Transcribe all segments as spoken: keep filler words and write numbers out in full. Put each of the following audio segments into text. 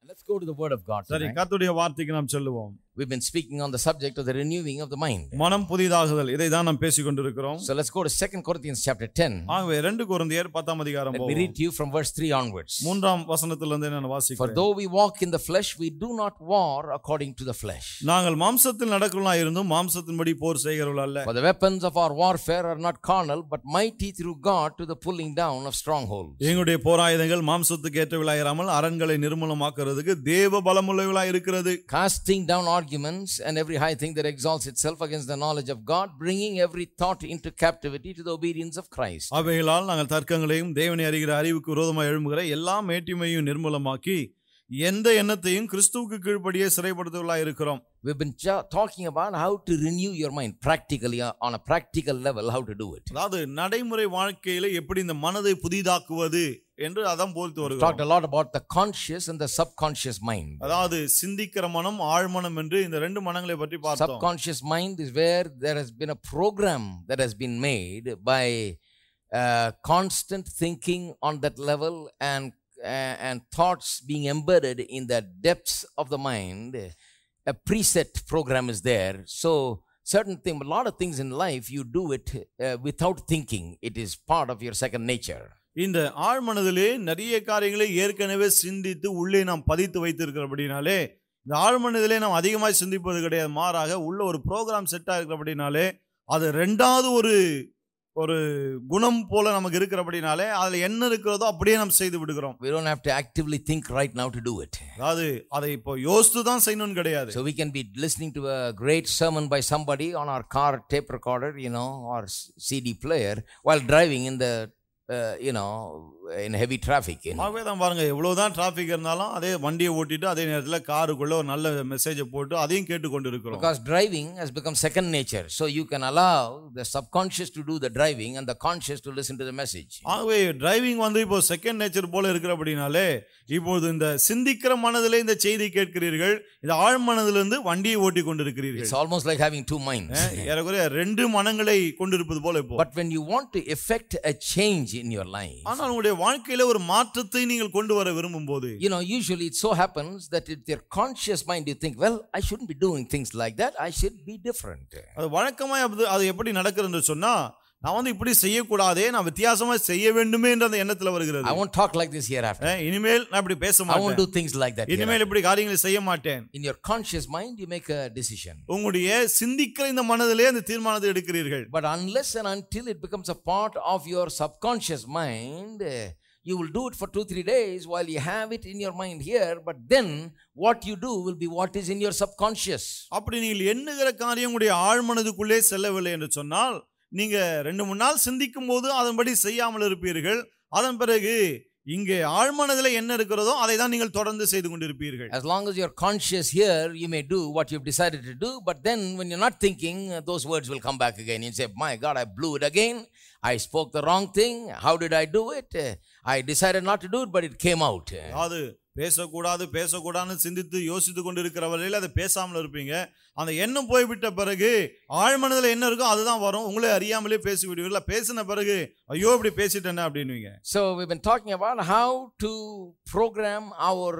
Let's go to the word of God சரி, tonight. கர்த்தருடைய வார்த்தைக்கு நாம் செல்லுவோம். We've been speaking on the subject of the renewing of the mind. மனம் புதிதாகுதல், இதை தான் நாம் பேசிக் கொண்டிருக்கிறோம். So let's go to Second Corinthians chapter ten. ஆகவே இரண்டு கொரிந்தியர் பத்தாம் அதிகாரம் Let me read to you from verse three onwards. மூன்றாம் வசனத்திலிருந்து நான் For வாசிக்கிறேன். though we walk in the flesh, we do not war according to the flesh. நாங்கள் மாம்சத்தில் நடக்கிறவர்களாய் இருந்தும் மாம்சத்தின்படி போர் செய்கிறவர்கள் அல்ல. For the weapons of our warfare are not carnal, but mighty through God to the pulling down of strongholds. எங்களுடைய போராயுதங்கள் மாம்சத்துக்கு ஏற்றவைகளாயிராமல் அரண்களை நிர்மூலமாக்குறதுக்கு தேவ பலமுள்ளவைகளாய் இருக்கிறது. Casting down arguments and every high thing that exalts itself against the knowledge of God, bringing every thought into captivity to the obedience of Christ. அவைகளால் நாங்கள் தர்க்கங்களையும் தேவனை அறிகிற அறிவுக்கு விரோதமாக எழும்புகிற எல்லா மேட்டிமையும் நிர்மூலமாக்கி எந்த எண்ணத்தையும் கிறிஸ்துவுக்கு கீழ்ப்படியே சிறைப்படுத்துவர்களாய் இருக்கிறோம். We've been ch- talking about how to renew your mind practically, on a practical level, how to do it. அதாவது நடைமுறை வாழ்க்கையில எப்படி இந்த மனதை புதிதாக்குவது என்று அதான் போதித்து We've talked வருகிறோம். a lot about the conscious and the subconscious mind. அதாவது சிந்திக்கிற மனம், ஆழ்மனம் என்று இந்த ரெண்டு மனங்களை பற்றி பார்த்தோம். Subconscious mind is where there has been a program that has been made by uh, constant thinking on that level and uh, and thoughts being embedded in the depths of the mind. A preset program is there. So certain thing, a lot of things in life you do it uh, without thinking. It is part of your second nature. இந்த ஆழ்மனதிலே நிறைய காரியங்களை ஏற்கனவே சிந்தித்து உள்ளே நாம் பதித்து வைத்திருக்கிறபடினாலே இந்த ஆழ்மனதிலே நாம் அதிகமாக சிந்திப்பது கிடையாது. மாறாக உள்ள ஒரு ப்ரோக்ராம் செட் ஆகிறபடினாலே அது ரெண்டாவது ஒரு ஒரு குணம் போல நமக்கு இருக்கிறபடினாலே அதுல என்ன இருக்கிறதோ அப்படியே நாம் செய்து விடுகிறோம். We don't have to actively think right now to do it. அதாவது அதை இப்போ யோசித்து தான் செய்யணும்னு கிடையாது. So we can be listening to a great sermon by somebody on our car tape recorder, you know, or C D player while driving in the uh, you know, in heavy traffic. You know. ஆகவே தான் பாருங்க, எவ்வளவுதான் traffic இருந்தாலும் அதே வண்டியை ஓட்டிட்டு அதே நேரத்தில் காருக்குள்ள ஒரு நல்ல மெசேஜை போட்டு அதையும் கேட்டுக்கொண்டு இருக்கிறோம். Because driving has become second nature, so you can allow the subconscious to do the driving and the conscious to listen to the message. ஆகவே டிரைவிங் வந்து இப்போ செகண்ட் நேச்சர் போல இருக்கிறபடினாலே இப்போது இந்த சிந்திக்கிற மனதிலே இந்த செய்தி கேட்கிறீர்கள், இந்த ஆழ் மனதிலிருந்து வண்டியை ஓட்டி கொண்டிருக்கிறீர்கள். It's almost like having two minds. ஏறக்குறைய ரெண்டு மனங்களை கொண்டிருப்பது போல இப்போ. But when you want to effect a change in your life, ஆனால் உங்களுடைய வாழ்க்கையில ஒரு மாற்றத்தை நீங்கள் கொண்டு வர விரும்பும் போது, you know, usually it so happens that with your conscious mind you think, well, I shouldn't be doing things like that, I should be different. அது வழக்கமாய் அது எப்படி நடக்குதுன்னு சொன்னா, நான் வந்து இப்படி செய்யக்கூடாதே, நான் வித்தியாசமா செய்ய வேண்டுமே என்ற அந்த எண்ணத்துல வருகிறது. I won't talk like this hereafter. இனிமேல் நான் இப்படி பேச I won't மாட்டேன், do things like that. இனிமேல் இப்படி காரியங்களை செய்ய மாட்டேன். In your conscious mind you make a decision. உங்களுடைய சிந்திக்கிற இந்த மனதிலே அந்த தீர்மானத்தை எடுக்கிறீர்கள். But unless and until it becomes a part of your subconscious mind, you will do it for two three days while you have it in your mind here, but then what you do will be what is in your subconscious. அப்படி நீங்கள் எண்ணுகிற காரியம் உங்களுடைய ஆழ்மனதுக்குள்ளே செல்லவில்லை என்று சொன்னால், நீங்க ரெண்டு மூணு நாள் சிந்திக்கும் போது அதன்படி செய்யாமல் இருப்பீர்கள். அதன் பிறகு இங்கே ஆழ்மனதில் என்ன இருக்கிறதோ அதை தான் நீங்கள் தொடர்ந்து செய்து கொண்டிருப்பீர்கள். As long as you're conscious here, you may do what you've decided to do, but then when you're not thinking, those words will come back again. You say, my God, I blew it again. I spoke the wrong thing. How did I do it? I decided not to do it, but it came out. அது பேசக்கூடாது பேசக்கூடாதுன்னு சிந்தித்து யோசித்து கொண்டு இருக்கிற வரையில் அதை பேசாமல் இருப்பீங்க. அந்த எண்ணம் போய்விட்ட பிறகு ஆழ்மனதில் என்ன இருக்கோ அதுதான் வரும். உங்களே அறியாமலே பேசி விடுவீர்கள். பேசின பிறகு ஐயோ இப்படி பேசிட்டேன்னா அப்படின்னுவீங்க. So we've been talking about how to program our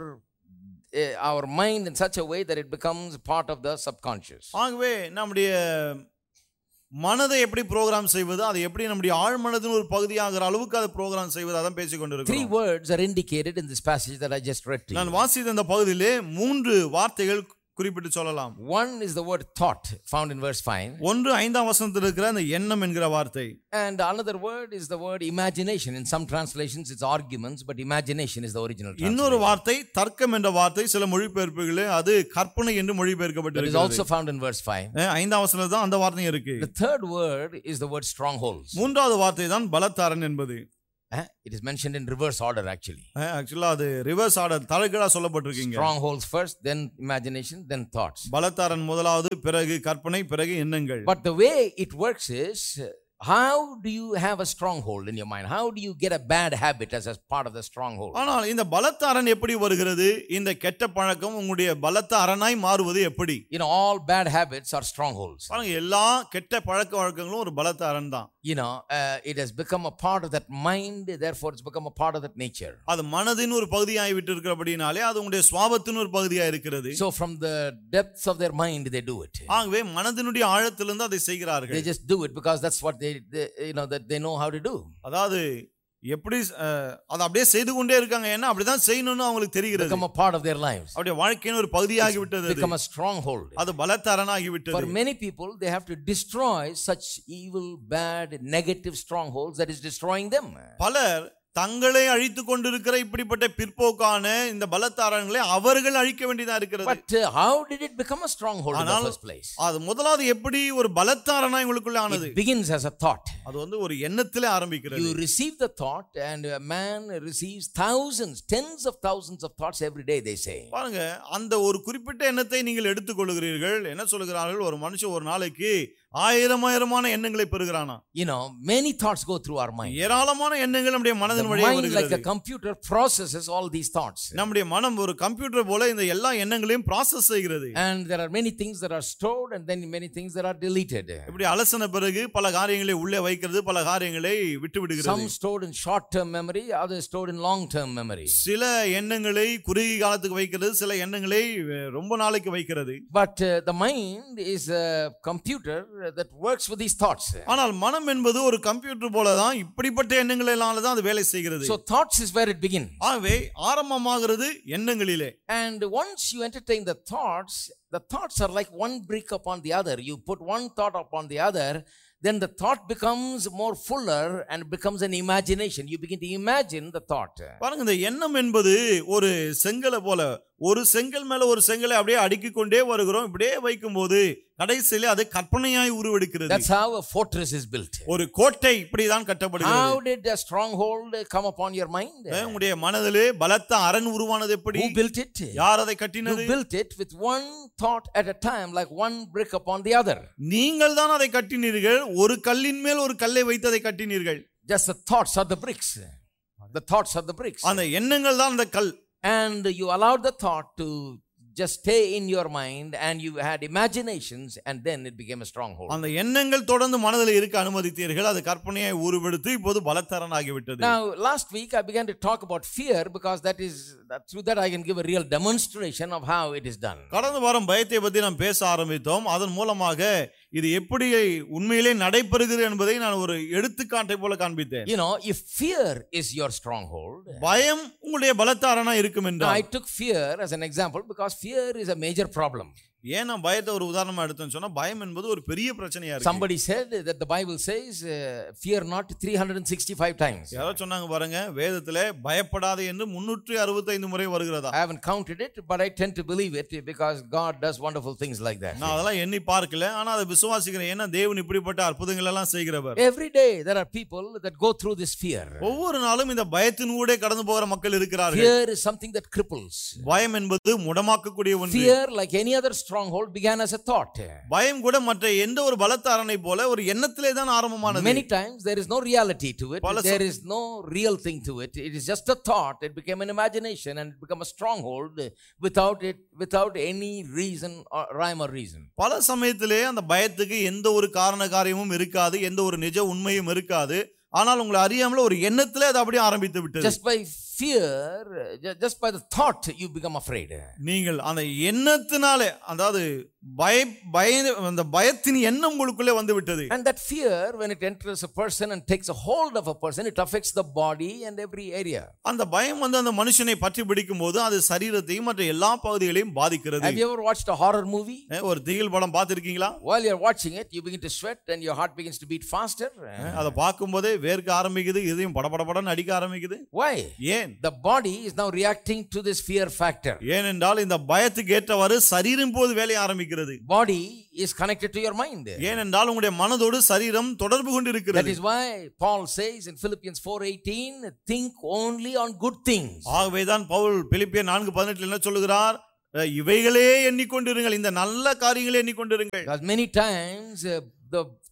uh, our mind in such a way that it becomes part of the subconscious. ஆகவே நம்முடைய மனதை எப்படி ப்ரோக்ராம் செய்வது, அது எப்படி நம்முடைய ஆழ்மனதின் ஒரு பகுதியாகிற அளவுக்கு அதை ப்ரோக்ராம் செய்வது, அதான் பேசிக் கொண்டிருக்கிறோம். Three words are indicated in this passage that I just read to you. நான் வாசித்த இந்த பகுதியிலே மூன்று வார்த்தைகள் குறிப்பிட்டு சொல்லலாம். One is the word thought found in verse five. ஒன்று ஐந்தாம் வசனத்தில் இருக்கிற அந்த எண்ணம் என்கிற வார்த்தை. And another word is the word imagination. In some translations it's arguments, but imagination is the original translation. இன்னொரு வார்த்தை தர்க்கம் என்ற வார்த்தை சில மொழிபெயர்ப்புகளே அது கற்பனை என்று மொழிபெயர்க்கப்பட்டிருக்கிறது. It is also found in verse five. ஐந்தாம் வசனத்தில் தான் அந்த வார்த்தை இருக்கு. The third word is the word strongholds. மூன்றாவது வார்த்தை தான் பலத்தாரன் என்பது. It is mentioned in reverse order actually. ஆக்சுவலா அது ரிவர்ஸ் ஆர்டர், தலைகீழா சொல்லப்பட்டிருக்கீங்க. Strongholds first, then imagination, then thoughts. பலத்தாரன் முதலாவது, பிறகு கற்பனை, பிறகு எண்ணங்கள். But the way it works is How do you have a stronghold in your mind? How do you get a bad habit as a part of the stronghold? ஆனால் இந்த பலத்த அரண் எப்படி வருகிறது? இந்த கெட்ட பழக்கம் உங்களுடைய பலத்த அரणाய் மாறுவது எப்படி? You know, all bad habits are strongholds. பாருங்க, எல்லா கெட்ட பழக்க வழக்கங்களும் ஒரு பலத்த அரண் தான். You know, uh, it has become a part of that mind, therefore it's become a part of that nature. அது மனதின் ஒரு பகுதியாய் விட்டு இருக்கிறபடினாலே அது உங்களுடைய சுபாவத்தின் ஒரு பகுதியாய் இருக்கிறது. So from the depths of their mind they do it. ஆகவே மனதினுடைய ஆழத்திலிருந்து அதை செய்கிறார்கள். They just do it because that's what they, they you know that they know how to do. அதாவது எப்படி அது அப்படியே செய்து கொண்டே இருக்காங்க. ஏன்னா அப்படிதான் செய்யணும்னு அவங்களுக்கு தெரிகிறது. Become a part of their lives. அவருடைய வாழ்க்கையின் ஒரு பகுதியாகி விட்டது. Become a stronghold. அது பலத்தரணாகி விட்டது. For many people they have to destroy such evil, bad, negative strongholds that is destroying them. பலர் தங்களை அழித்துக் கொண்டிருக்கிற இப்படிப்பட்ட பிற்போக்கான இந்த பலத்தாரங்களை அவர்கள் அழிக்க வேண்டியதா இருக்கிறது. But uh, how did it become a stronghold in the first place? அது முதலாவது எப்படி ஒரு பலத்தாரனா உங்களுக்குள்ள ஆனது? It begins as a thought. அது வந்து ஒரு எண்ணத்திலே ஆரம்பிக்கிறது. You receive the thought and a man receives thousands, tens of thousands of thoughts every day, they say. பாருங்க, அந்த ஒரு குறிப்பிட்ட எண்ணத்தை நீங்கள் எடுத்துக்கொள்கிறீர்கள். என்ன சொல்கிறார்கள்? ஒரு மனுஷன் ஒரு நாளைக்கு ஆயிரம் ஆயிரமான எண்ணங்களை பெறுகிறானா. You know, many thoughts go through our mind. ஏராளமான எண்ணங்கள் நம்முடைய மனதின் வழியாக வருகிறது. Like a computer processes all these thoughts. நம்முடைய மனம் ஒரு கம்ப்யூட்டர் போல இந்த எல்லா எண்ணங்களையும் process செய்கிறது. And there are many things that are stored and then many things that are deleted. இப்படி அலசன பிறகு பல காரியங்களை உள்ளே வைக்கிறது, பல காரியங்களை விட்டு விடுகிறது. Some stored in short term memory, others stored in long term memory. சில எண்ணங்களை குறுகிய காலத்துக்கு வைக்கிறது, சில எண்ணங்களை ரொம்ப நாளைக்கு வைக்கிறது. But uh, the mind is a computer that works with these thoughts. ஆனால் மனம் என்பது ஒரு கம்ப்யூட்டர் போல தான், இப்படிப்பட்ட எண்ணங்களால தான் அது வேலை செய்கிறது. So thoughts is where it begins. ஆகவே ஆரம்பமாகிறது எண்ணங்களிலே. And once you entertain the thoughts, the thoughts are like one brick upon the other. You put one thought upon the other, then the thought becomes more fuller and becomes an imagination. You begin to imagine the thought. பாருங்க, இந்த எண்ணம் என்பது ஒரு செங்கலை போல, ஒரு செங்கல் மேல ஒரு செங்கலை அப்படியே அடுக்கிக் கொண்டே வருகிறோம். இப்படியே வைக்கும்போது கடைசியிலே அது கற்பனையாய் உருவெடுக்கிறது. That's how a fortress is built. ஒரு கோட்டை இப்படிதான் கட்டப்படுகிறது. How did a stronghold come upon your mind? உங்களுடைய மனதிலே பலத்த அரண் உருவானது எப்படி? Who built it? யார் அதை கட்டினது? You built it with one thought at a time, like one brick upon the other. நீங்கள் தான் அதை கட்டினீர்கள். ஒரு கல்லின் மேல் ஒரு கல்லை வைத்து அதை கட்டினீர்கள். Just the thoughts are the bricks. The thoughts are the bricks. அந்த எண்ணங்கள் தான் அந்த கல். And you allowed the thought to just stay in your mind and you had imaginations and then it became a stronghold. அந்த எண்ணங்கள் தொடர்ந்து மனதில் இருக்க அனுமதித்தீர்கள். அது கற்பனையை உருவெடுத்து இப்போது பலத்தரணாகி விட்டது. Now last week I began to talk about fear because that is that through that I can give a real demonstration of how it is done. கடந்த வாரம் பயத்தை பற்றி நாம் பேச ஆரம்பித்தோம். அதன் மூலமாக இது எப்படி உண்மையிலே நடைபெறுகிறது என்பதை நான் ஒரு எடுத்துக்காட்டை போல காண்பித்தேன். You know, if fear is your stronghold, பயம் உங்களுடைய பலத்தாரணா இருக்கும் என்றால், I took fear as an example because fear is a major problem. ஏன் நான் பயத்தை ஒரு உதாரணமா எடுத்தேன்னு சொன்னா, பயம் என்பது ஒரு பெரிய பிரச்சனையா இருக்கு. Somebody said that the Bible says uh, fear not three hundred sixty-five times. யாரோ சொன்னாங்க பாருங்க, வேதத்திலே பயப்படாதே என்று முன்னூற்று அறுபத்தைந்து முறை வருகிறதா. I haven't counted it, but I tend to believe it because God does wonderful things like that. நான் அதெல்லாம் எண்ணி பார்க்கல, ஆனா அதை விசுவாசிக்கிறேன். ஏன்னா தேவன் இப்படிப்பட்ட அற்புதங்கள் எல்லாம் செய்கிறவர். Every day there are people that go through this fear. ஒவ்வொரு நாளும் இந்த பயத்தின் ஊடே கடந்து போகிற மக்கள் இருக்கிறார்கள். Fear is something that cripples. பயம் என்பது முடமாக்கக்கூடிய ஒன்று. Fear, like any other stronghold, began as a thought. பயம் கூட மற்ற எந்த ஒரு பலத்தாரணை போல ஒரு எண்ணத்திலே தான் ஆரம்பமானது. Many times there is no reality to it. There is no real thing to it. It is just a thought. It became an imagination and it became a stronghold without it, without any reason or rhyme or reason. பல சமயத்திலே அந்த பயத்துக்கு எந்த ஒரு காரண காரியமும் இருக்காது, எந்த ஒரு நிஜ உண்மையும் இருக்காது. ஆனால் உங்களை அறியாமல ஒரு எண்ணத்திலே அது அப்படியே ஆரம்பித்து விட்டது. Just by fear, just by the thought you become afraid. நீங்கள் அந்த எண்ணத்தினாலே, அதாவது பய பய அந்த பயத்தின் எண்ணம் உங்களுக்குள்ளே வந்து விட்டது. And that fear, when it enters a person and takes a hold of a person, it affects the body and every area. அந்த பயம் வந்து அந்த மனுஷனை பற்றி பிடிக்கும்போது அது சரீரத்தையும் மற்ற எல்லா பகுதிகளையும் பாதிக்கிறது. Have you ever watched a horror movie? ஒரு திகில் படம் பார்த்திருக்கீங்களா? While you're watching it, you begin to sweat and your heart begins to beat faster. அத பாக்கும்போதே வேர்க்க ஆரம்பிக்குது, இதயம் படபடபடன்னு அடிக்க ஆரம்பிக்குது. Why? ஏன்? The body is now reacting to this fear factor. ஏனென்றால் இந்த பயத்துக்கு ஏற்றவாறு சரீரம் போது வேலை ஆரம்பிக்கிறது. Body is connected to your mind. ஏனென்றால் உங்களுடைய மனதோடு சரீரம் தொடர்பு கொண்டு இருக்கிறது. That is why Paul says in Philippians four eighteen, think only on good things. ஆகவேதான் பவுல் பிலிப்பியர் நான்கு பதினெட்டு என்ன சொல்கிறார்? இவைகளே எண்ணிக்கொண்டிருங்கள், இந்த நல்ல காரியங்களை எண்ணிக்கொண்டிருங்கள். Because many times uh, the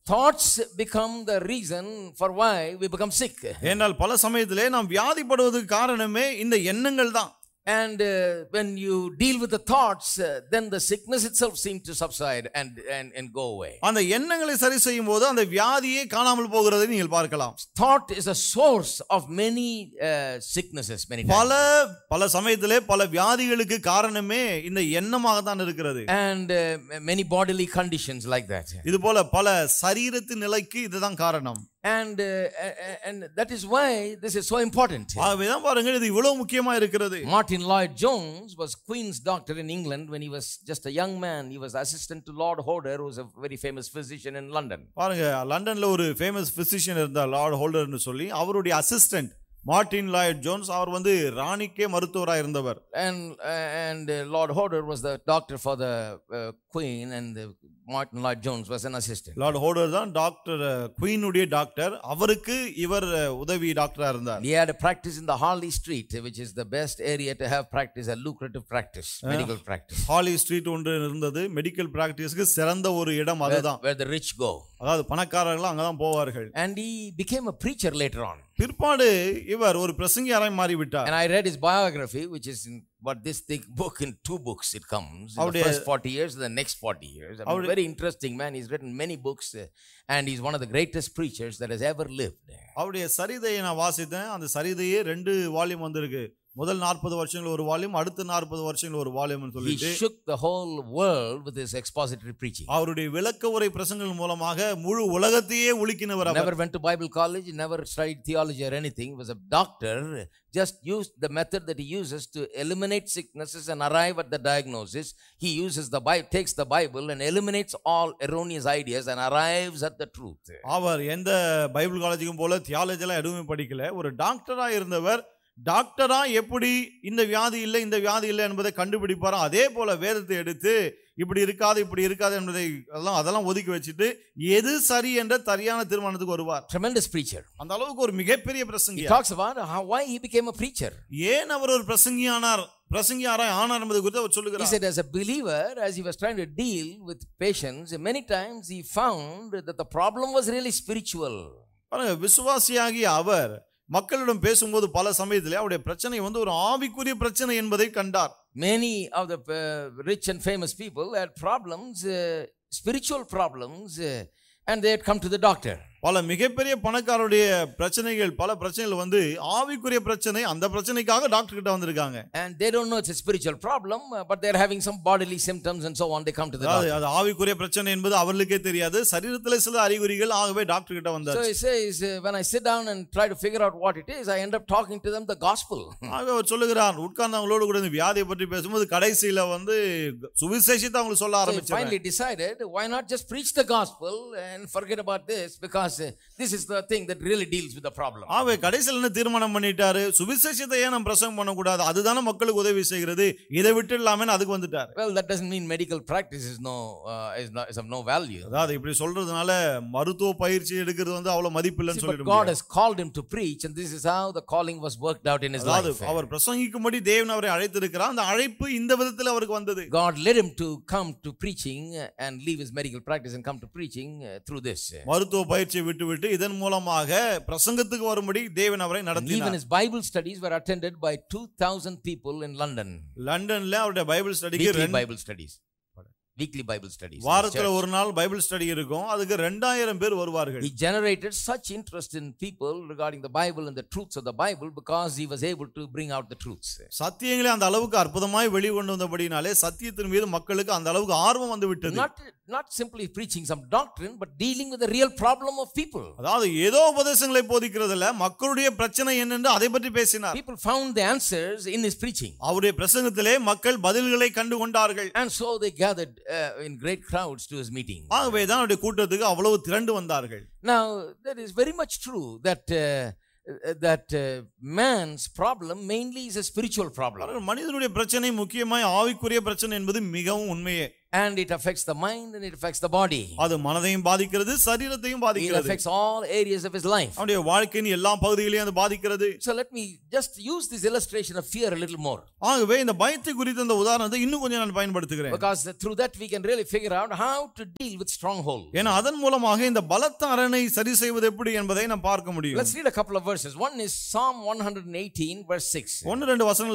thoughts become the reason for why we become sick. ஏனால் பல சமயத்திலே நாம் வியாதிப்படுவதற்கு காரணமே இந்த எண்ணங்கள் தான். And uh, when you deal with the thoughts, uh, then the sickness itself seems to subside and, and, and go away. அந்த எண்ணங்களை சரி செய்யும் போது அந்த வியாதியே காணாமல் போகிறதை நீங்கள் பார்க்கலாம். Thought is a source of many uh, sicknesses, many times. பல பல சமயத்திலே பல வியாதிகளுக்கு காரணமே இந்த எண்ணமாக தான் இருக்கிறது. And uh, many bodily conditions like that. இது போல பல சரீரத்தின் நிலைக்கு இதுதான் காரணம். And uh, and that is why this is so important. ஆகவேதான் பாருங்க இது இவ்வளவு முக்கியமா இருக்கிறது. Martin Lloyd Jones was Queen's doctor in England when he was just a young man. He was assistant to Lord Hodder, who was a very famous physician in London. பாருங்க லண்டன்ல ஒரு famous physician இருந்தார் Lord ஹோல்டர்னு சொல்லி. அவருடைய assistant Martin Lloyd Jones அவர் வந்து ராணிக்கே மருத்துவராக இருந்தவர். And uh, and uh, Lord Hodder was the doctor for the uh, Queen, and uh, Martin Lloyd Jones was an assistant. Lord holder தான் டாக்டர் குயின் உடைய doctor, அவருக்கு இவர் உதவி டாக்டரா இருந்தார். He had a practice in the Harley Street, which is the best area to have practice, a lucrative practice, medical practice. Harley street ஒன்று இருந்தது, medical பிராக்டிஸ்க்கு சிறந்த ஒரு இடம் அதுதான். Where the rich go. அதாவது பணக்காரர்கள் அங்கதான் போவார்கள். And he became a preacher later on. பிற்பாடு இவர் ஒரு பிரசங்கியாராய் மாறிவிட்டார். And I read his biography, which is in but this thick book, in two books it comes. In the first forty years, the next forty years. I mean, very interesting man. He's written many books, uh, and he's one of the greatest preachers that has ever lived. அவருடைய சரிதையை நான் வாசித்தேன். அந்த சரிதையே ரெண்டு volume வந்திருக்கு. முதல் நாற்பது வருஷங்கள் ஒரு வால்யூம், அடுத்த நாற்பது வருஷங்கள் ஒரு வால்யூம்னு சொல்லிட்டு he shook the whole world with his expository preaching. அவருடைய விளக்க உரை பிரசங்கங்கள் மூலமாக முழு உலகத்தையே உலுக்கினவர். Never went to Bible college, never studied theology or anything. He was a doctor, just used the method that he uses to eliminate sicknesses and arrive at the diagnosis. He uses the Bible, takes the Bible and eliminates all erroneous ideas and arrives at the truth. அவர் எந்த Bible காலேஜுக்கும் போல theology எல்லாம் எதுவுமே படிக்கல. ஒரு டாக்டரா இருந்தவர் டாக்டரா எப்படி இந்த வியாதி இல்லை இந்த வியாதி இல்லை என்பதை கண்டுபிடிப்பாரோ அதே போல வேதத்தை எடுத்து இப்படி இருக்காது இப்படி இருக்காது என்பதை எல்லாம் அதெல்லாம் ஒதுக்கி வச்சுட்டு எது சரி என்ற சரியான தீர்மானத்துக்கு வருவார். Tremendous preacher. அந்த அளவுக்கு ஒரு மிகப்பெரிய பிரசங்கி. He talks about how why he became a preacher. ஏன் அவர் ஒரு பிரசங்கியானார் பிரசங்கியாராய் ஆனார் என்பதை குறித்து அவர் சொல்லுகிறார். He said as a believer, as he was trying to deal with patients, many times he found that the problem was really spiritual. பாருங்க, விசுவாசியாகிய அவர் மக்களிடம் பேசும்போது பல சமயத்திலே அவருடைய பிரச்சனை வந்து ஒரு ஆவிக்குரிய பிரச்சனை என்பதை கண்டார். Many of the uh, rich and famous people had problems, uh, spiritual problems, uh, and they had come to the doctor. பல மிகப்பெரிய பணக்காரருடைய பிரச்சனைகள் பல பிரச்சனைகள் வந்து ஆவிக்குரிய பிரச்சனை, அந்த பிரச்சனைக்காக டாக்டர் கிட்ட வந்திருக்காங்க. And they don't know it's a spiritual problem, but they are having some bodily symptoms and so on. They come to the doctor. அது ஆவிக்குரிய பிரச்சனை என்பது அவர்களுக்கே தெரியாது, சரீரத்திலே சில அறிகுறிகள், ஆகவே டாக்டர் கிட்ட வந்தார். So he says, when I sit down and try to figure out what it is, I end up talking to them the gospel. ஆகவே அவர் சொல்லுகிறார், உட்கார்ந்து அவங்களோடு கூட இந்த வியாதியை பற்றி பேசும்போது கடைசியில வந்து சுவிசேஷத்தை அவங்களுக்கு சொல்ல ஆரம்பிச்சார். So finally decided, why not just preach the gospel and forget about this, because this is the thing that really deals with the problem. ஆவே கடைசில என்ன தீர்மானம் பண்ணிட்டாரு, சுவிசேஷத்தை ஏன் நம்ம பிரசங்கம் பண்ண கூடாது, அதுதானே மக்களுக்கு உதவி செய்கிறது, இதை விட்டுடலாமே அதுக்கு வந்துட்டார். Well, that doesn't mean medical practice is no uh, is not is of no value. அதாவது இப்படி சொல்றதுனால மருத்துவ பயிற்சி எடுக்கிறது வந்து அவ்வளவு மதிப்பு இல்லைன்னு சொல்லிட முடியாது. God has called him to preach, and this is how the calling was worked out in his life. அவர் பிரசங்கிக்கும்படி தேவன் அவரை அழைத்திருக்கிறார், அந்த அழைப்பு இந்த விதத்தில் அவருக்கு வந்தது. God led him to come to preaching and leave his medical practice and come to preaching through this. மருத்துவ பயிற்சியை விட்டு விட்டு இதன் மூலமாக பிரசங்கத்துக்கு வரும்படி தேவன் அவரை நடத்தினார். Even his Bible studies were attended by two thousand people in London. லண்டன்ல அவருடைய Bible ஸ்டடிக்கு Bible studies. Weekly Bible studies. வாரத்துல ஒரு நாள் பைபிள் ஸ்டடி இருக்கும், அதுக்கு இரண்டாயிரம் பேர் வருவார்கள். He generated such interest in people regarding the Bible and the truths of the Bible because he was able to bring out the truths. சத்தியங்களை அந்த அளவுக்கு அற்புதமாய் வெளிக்கொண்டு வந்தபடினாலே சத்தியத்தின் மீது மக்களுக்கு அந்த அளவுக்கு ஆர்வம் வந்து விட்டது. Not not simply preaching some doctrine, but dealing with the real problem of people. அதாவது ஏதோ உபதேசங்களை போதிக்கிறதுல மக்களுடைய பிரச்சனை என்னன்னு அதை பற்றி பேசினார். People found the answers in his preaching. அவருடைய பிரசங்கத்திலே மக்கள் பதில்களை கண்டு கொண்டார்கள். And so they gathered uh, in great crowds to his meeting. ஆகவே தான் அவருடைய கூட்டத்துக்கு அவ்வளவு திரண்டு வந்தார்கள். Now that is very much true that uh, that uh, man's problem mainly is a spiritual problem. மனிதனுடைய பிரச்சனை முக்கியமாய் ஆவிக்குரிய பிரச்சனை என்பது மிகவும் உண்மையே. and it affects the mind and it affects the body. அது மனதையும் பாதிக்கிறது, சரீரத்தையும் It பாதிக்கிறது. affects all areas of his life. அவனுடைய வாழ்க்கையின் எல்லா பகுதிகளையும் அது பாதிக்கிறது. So let me just use this illustration of fear a little more, ஆகவே இந்த பயத்தை குறித்த இந்த உதாரணத்தை இன்னும் கொஞ்சம் நான் பயன்படுத்துகிறேன். because through that we can really figure out how to deal with strongholds. ஏன்னா அதன் மூலமாக இந்த பலத்த அரணை சரி செய்வது எப்படி என்பதை நாம் பார்க்க முடியும். Let's read a couple of verses. One is Psalm one eighteen verse six. ஒன்று ரெண்டு வசனங்களை